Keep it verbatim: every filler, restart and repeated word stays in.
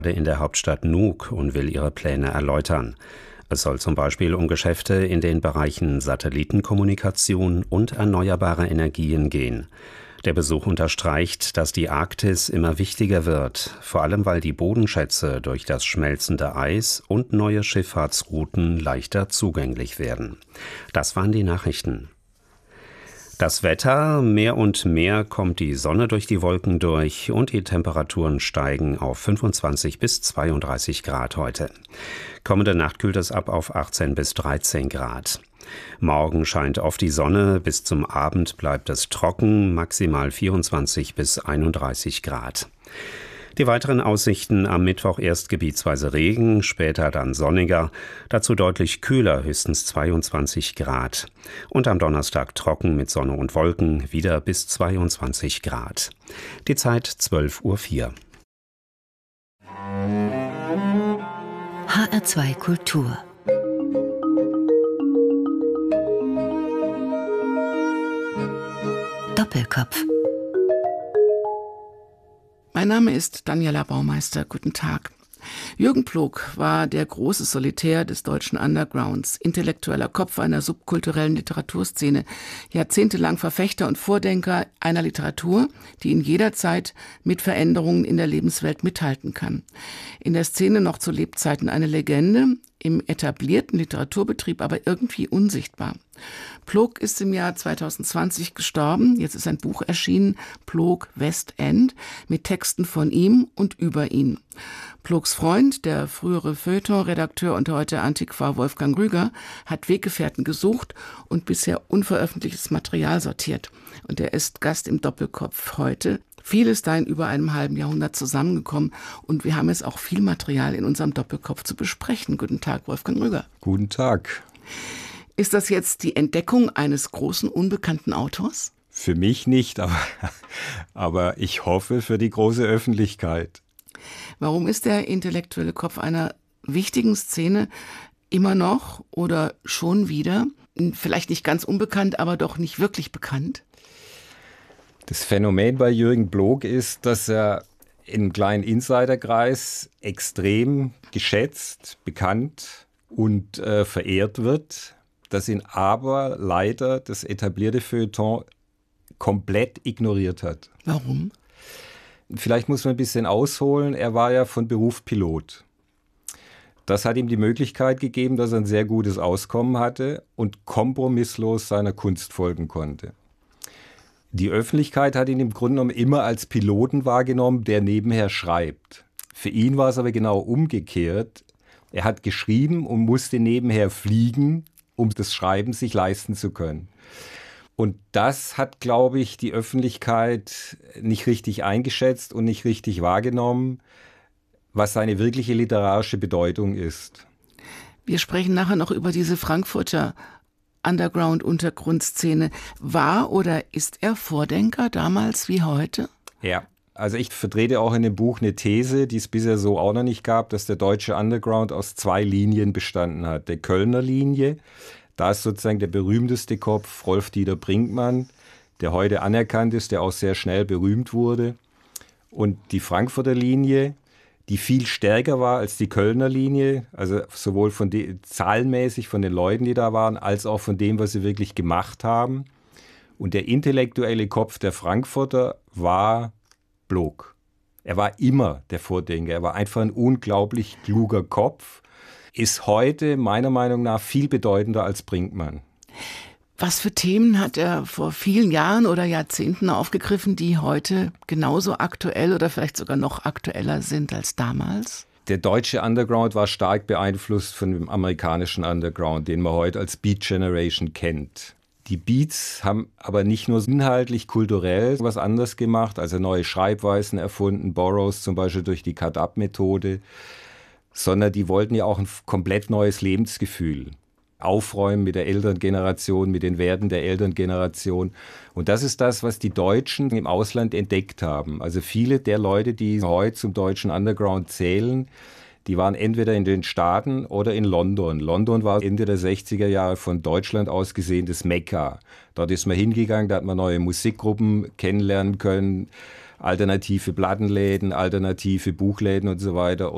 in der Hauptstadt Nuuk und will ihre Pläne erläutern. Es soll zum Beispiel um Geschäfte in den Bereichen Satellitenkommunikation und erneuerbare Energien gehen. Der Besuch unterstreicht, dass die Arktis immer wichtiger wird, vor allem weil die Bodenschätze durch das schmelzende Eis und neue Schifffahrtsrouten leichter zugänglich werden. Das waren die Nachrichten. Das Wetter: Mehr und mehr kommt die Sonne durch die Wolken durch und die Temperaturen steigen auf fünfundzwanzig bis zweiunddreißig Grad heute. Kommende Nacht kühlt es ab auf achtzehn bis dreizehn Grad. Morgen scheint oft die Sonne, bis zum Abend bleibt es trocken, maximal vierundzwanzig bis einunddreißig Grad. Die weiteren Aussichten: am Mittwoch erst gebietsweise Regen, später dann sonniger, dazu deutlich kühler, höchstens zweiundzwanzig Grad. Und am Donnerstag trocken mit Sonne und Wolken, wieder bis zweiundzwanzig Grad. Die Zeit zwölf Uhr vier. H R zwei Kultur. Doppelkopf. Mein Name ist Daniela Baumeister. Guten Tag. Jürgen Ploog war der große Solitär des deutschen Undergrounds, intellektueller Kopf einer subkulturellen Literaturszene, jahrzehntelang Verfechter und Vordenker einer Literatur, die in jeder Zeit mit Veränderungen in der Lebenswelt mithalten kann. In der Szene noch zu Lebzeiten eine Legende, im etablierten Literaturbetrieb aber irgendwie unsichtbar. Ploog ist im Jahr zweitausendzwanzig gestorben. Jetzt ist ein Buch erschienen, Ploog West End, mit Texten von ihm und über ihn. Ploogs Freund, der frühere Feuilleton-Redakteur und heute Antiquar Wolfgang Rüger, hat Weggefährten gesucht und bisher unveröffentlichtes Material sortiert. Und er ist Gast im Doppelkopf heute. Viel ist da in über einem halben Jahrhundert zusammengekommen und wir haben jetzt auch viel Material in unserem Doppelkopf zu besprechen. Guten Tag, Wolfgang Rüger. Guten Tag. Ist das jetzt die Entdeckung eines großen, unbekannten Autors? Für mich nicht, aber, aber ich hoffe für die große Öffentlichkeit. Warum ist der intellektuelle Kopf einer wichtigen Szene immer noch oder schon wieder, vielleicht nicht ganz unbekannt, aber doch nicht wirklich bekannt? Das Phänomen bei Jürgen Ploog ist, dass er im kleinen Insiderkreis extrem geschätzt, bekannt und äh, verehrt wird, dass ihn aber leider das etablierte Feuilleton komplett ignoriert hat. Warum? Vielleicht muss man ein bisschen ausholen. Er war ja von Beruf Pilot. Das hat ihm die Möglichkeit gegeben, dass er ein sehr gutes Auskommen hatte und kompromisslos seiner Kunst folgen konnte. Die Öffentlichkeit hat ihn im Grunde genommen immer als Piloten wahrgenommen, der nebenher schreibt. Für ihn war es aber genau umgekehrt. Er hat geschrieben und musste nebenher fliegen, um das Schreiben sich leisten zu können. Und das hat, glaube ich, die Öffentlichkeit nicht richtig eingeschätzt und nicht richtig wahrgenommen, was seine wirkliche literarische Bedeutung ist. Wir sprechen nachher noch über diese Frankfurter Underground-Untergrundszene. War oder ist er Vordenker damals wie heute? Ja, also ich vertrete auch in dem Buch eine These, die es bisher so auch noch nicht gab, dass der deutsche Underground aus zwei Linien bestanden hat. Der Kölner Linie, da ist sozusagen der berühmteste Kopf Rolf-Dieter Brinkmann, der heute anerkannt ist, der auch sehr schnell berühmt wurde. Und die Frankfurter Linie, die viel stärker war als die Kölner Linie, also sowohl von de- zahlenmäßig von den Leuten, die da waren, als auch von dem, was sie wirklich gemacht haben. Und der intellektuelle Kopf der Frankfurter war Ploog. Er war immer der Vordenker, er war einfach ein unglaublich kluger Kopf, ist heute meiner Meinung nach viel bedeutender als Brinkmann. Was für Themen hat er vor vielen Jahren oder Jahrzehnten aufgegriffen, die heute genauso aktuell oder vielleicht sogar noch aktueller sind als damals? Der deutsche Underground war stark beeinflusst von dem amerikanischen Underground, den man heute als Beat Generation kennt. Die Beats haben aber nicht nur inhaltlich, kulturell was anderes gemacht, also neue Schreibweisen erfunden, Burroughs zum Beispiel durch die Cut-Up-Methode, sondern die wollten ja auch ein komplett neues Lebensgefühl aufräumen mit der Elterngeneration, mit den Werten der Elterngeneration. Und das ist das, was die Deutschen im Ausland entdeckt haben. Also viele der Leute, die heute zum deutschen Underground zählen, die waren entweder in den Staaten oder in London. London war Ende der sechziger Jahre von Deutschland aus gesehen das Mekka. Dort ist man hingegangen, da hat man neue Musikgruppen kennenlernen können, alternative Plattenläden, alternative Buchläden und so weiter.